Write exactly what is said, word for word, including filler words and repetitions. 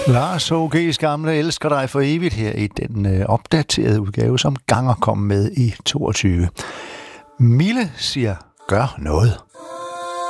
Lars H G's gamle elsker dig for evigt her i den øh, opdaterede udgave, som Ganger kom med i toogtyve. Mille siger, gør noget.